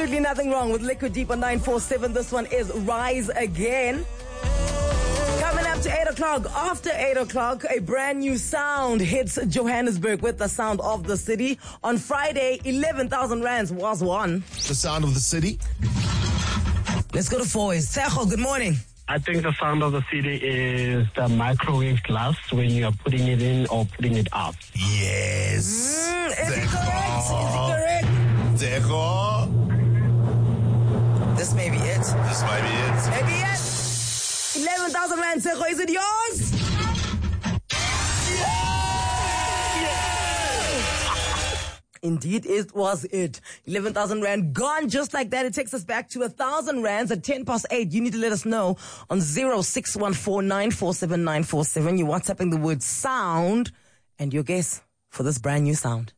Absolutely nothing wrong with Liquid Deep on 947. This one is Rise Again. Coming up to 8 o'clock, after 8 o'clock, a brand new sound hits Johannesburg with the sound of the city. On Friday, 11,000 rands was won. The sound of the city. Let's go to Foy's. Sejo, good morning. I think the sound of the city is the microwave glass when you are putting it in or putting it out. Yes. Is it correct? Dejo. This may be it. This might be it. Maybe it. 11,000 rand, Sejo, is it yours? Indeed, it was it. 11,000 rand gone just like that. It takes us back to 1,000 rands at 8:10. You need to let us know on 0614947947. You're WhatsApping the word sound and your guess for this brand new sound.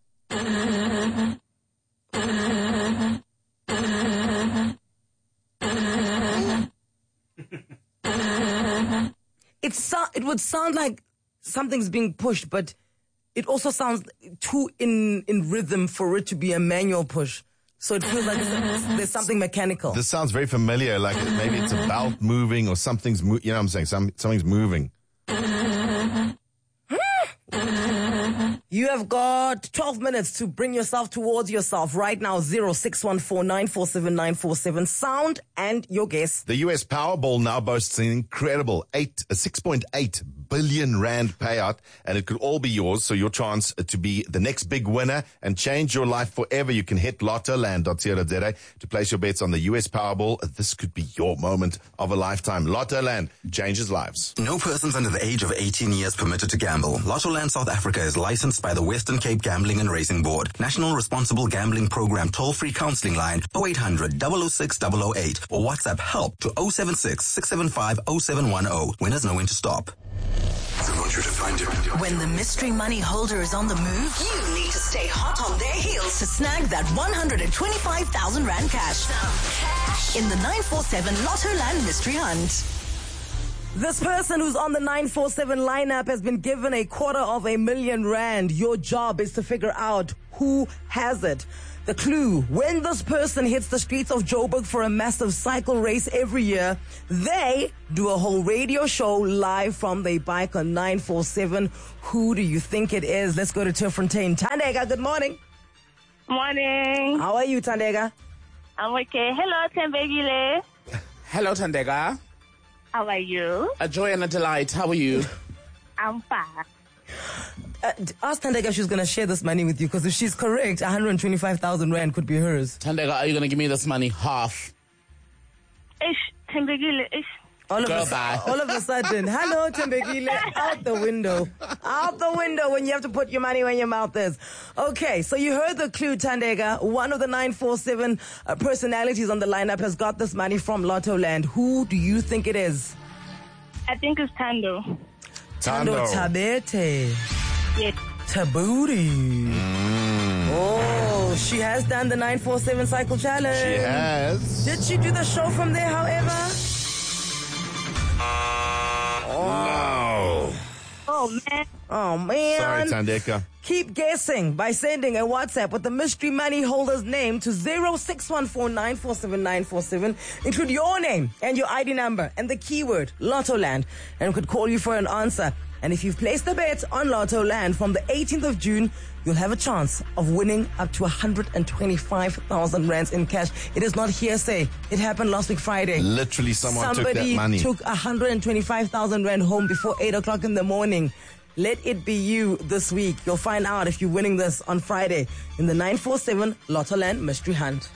It would sound like something's being pushed, but it also sounds too in rhythm for it to be a manual push. So it feels like there's something mechanical. This sounds very familiar, like maybe it's a belt moving or something's, you know what I'm saying? Something's moving. You have got 12 minutes to bring yourself towards yourself right now. 0614947947. Sound and your guess. The US Powerball now boasts an incredible 6.8 billion rand payout, and it could all be yours. So your chance to be the next big winner and change your life forever. You can hit lottoland.co.za to place your bets on the US Powerball. This could be your moment of a lifetime. Lottoland changes lives. No persons under the age of 18 years permitted to gamble. Lottoland South Africa is licensed by the Western Cape Gambling and Racing Board. National Responsible Gambling Program toll-free counseling line 0800 006 008 or WhatsApp help to 076 675 0710. Winners know when to stop. We want you to find him. When the mystery money holder is on the move, you need to stay hot on their heels to snag that 125,000 rand cash. In the 947 Lottoland Mystery Hunt. This person who's on the 947 lineup has been given 250,000 rand. Your job is to figure out who has it. The clue, when this person hits the streets of Joburg for a massive cycle race every year, they do a whole radio show live from their bike on 947. Who do you think it is? Let's go to Turfontaine. Tandega, good morning. Morning. How are you, Tandega? I'm okay. Hello, Tembegile. Hello, Tandega. How are you? A joy and a delight. How are you? I'm fine. Ask Tandega if she's going to share this money with you, because if she's correct, 125,000 rand could be hers. Tandega, are you going to give me this money half? Ish, Tembegile, ish. All of a sudden, hello, Tembegile, out the window. Out the window when you have to put your money where your mouth is. Okay, so you heard the clue, Tandega. One of the 947 personalities on the lineup has got this money from Lottoland. Who do you think it is? I think it's Tando. Tando Tabete. Yes. Tabuti. Oh, she has done the 947 cycle challenge. She has. Did she do the show from there, however? No. Oh, man. Oh, man. Sorry, Tandeka. Keep guessing by sending a WhatsApp with the mystery money holder's name to 0614947947. Include your name and your ID number and the keyword Lottoland, and we could call you for an answer. And if you've placed a bet on Lottoland from the 18th of June, you'll have a chance of winning up to 125,000 rands in cash. It is not hearsay. It happened last week Friday. Literally somebody took that money. Took 125,000 rand home before 8 o'clock in the morning. Let it be you this week. You'll find out if you're winning this on Friday in the 947 Lottoland Mystery Hunt.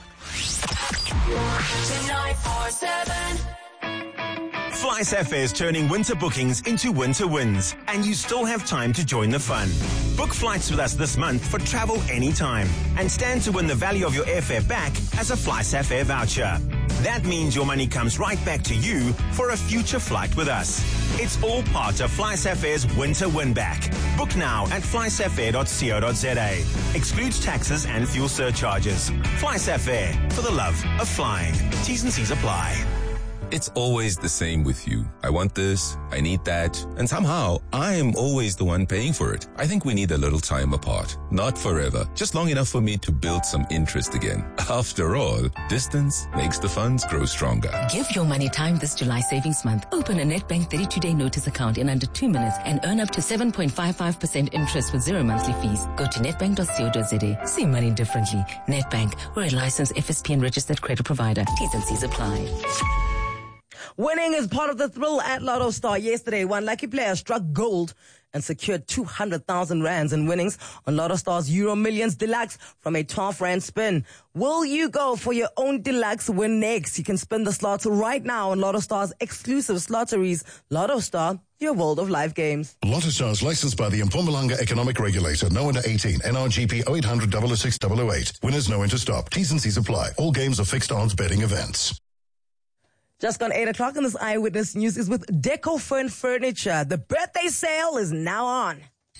947. Fly Safair is turning winter bookings into winter wins, and you still have time to join the fun. Book flights with us this month for travel anytime, and stand to win the value of your airfare back as a Fly Safair voucher. That means your money comes right back to you for a future flight with us. It's all part of Fly Safair's winter win back. Book now at flysafair.co.za. Excludes taxes and fuel surcharges. Fly Safair, for the love of flying. T's and C's apply. It's always the same with you. I want this, I need that, and somehow I'm always the one paying for it. I think we need a little time apart. Not forever, just long enough for me to build some interest again. After all, distance makes the funds grow stronger. Give your money time this July savings month. Open a Nedbank 32-day notice account in under 2 minutes and earn up to 7.55% interest with 0 monthly fees. Go to nedbank.co.za. See money differently. Nedbank, we're a licensed FSP and registered credit provider. T's and C's apply. Winning is part of the thrill at Lotto Star. Yesterday, one lucky player struck gold and secured 200,000 rands in winnings on Lotto Star's Euro Millions Deluxe from a 12 rand spin. Will you go for your own deluxe win next? You can spin the slots right now on Lotto Star's exclusive slotteries. Lotto Star, your world of live games. Lotto Star is licensed by the Mpumalanga Economic Regulator. No under 18. NRGP 0800 006 008. Winners know when to stop. T's and C's apply. All games are fixed odds betting events. Just gone 8 o'clock, and this Eyewitness News is with Decofern Furniture. The birthday sale is now on.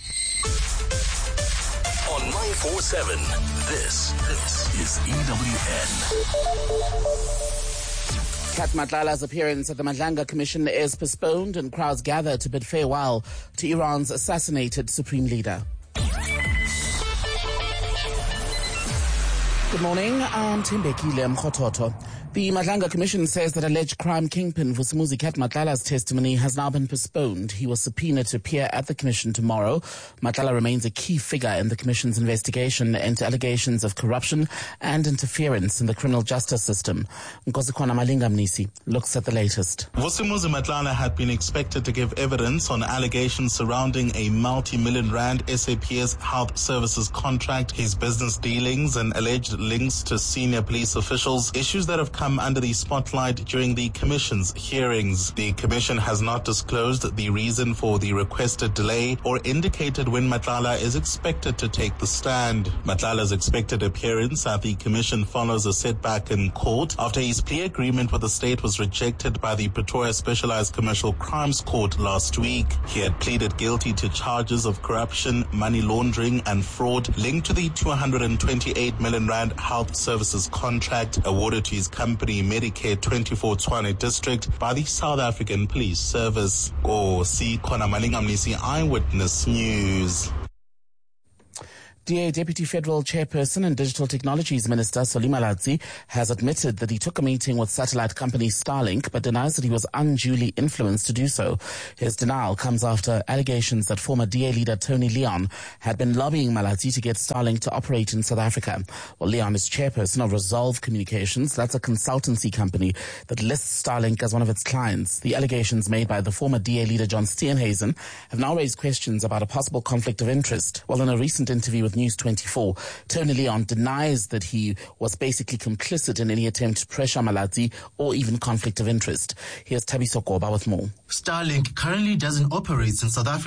On 947, this is EWN. Kat Matlala's appearance at the Madlanga Commission is postponed and crowds gather to bid farewell to Iran's assassinated supreme leader. Good morning, I'm Timbekile Mkhototo. The Madlanga Commission says that alleged crime kingpin Vusumuzi Kat Matlala's testimony has now been postponed. He was subpoenaed to appear at the Commission tomorrow. Matlala remains a key figure in the Commission's investigation into allegations of corruption and interference in the criminal justice system. Nkosikazi Malinga Mnisi looks at the latest. Vusumuzi Matlala had been expected to give evidence on allegations surrounding a multi-million rand SAPS health services contract, his business dealings and alleged links to senior police officials, issues that have come under the spotlight during the Commission's hearings. The Commission has not disclosed the reason for the requested delay or indicated when Matlala is expected to take the stand. Matlala's expected appearance at the Commission follows a setback in court after his plea agreement with the state was rejected by the Pretoria Specialized Commercial Crimes Court last week. He had pleaded guilty to charges of corruption, money laundering and fraud linked to the 228 million rand health services contract awarded to his company Medicare 24 Tshwane District by the South African Police Service. Nkosikazi Malinga Mnisi, Eyewitness News. DA Deputy Federal Chairperson and Digital Technologies Minister Solly Malatsi has admitted that he took a meeting with satellite company Starlink but denies that he was unduly influenced to do so. His denial comes after allegations that former DA leader Tony Leon had been lobbying Malatsi to get Starlink to operate in South Africa. Well, Leon is chairperson of Resolve Communications. That's a consultancy company that lists Starlink as one of its clients. The allegations made by the former DA leader John Steenhuisen have now raised questions about a possible conflict of interest. Well, in a recent interview with News 24, Tony Leon denies that he was basically complicit in any attempt to pressure Malatsi or even conflict of interest. Here's Thabiso Koba with more. Starlink currently doesn't operate in South Africa.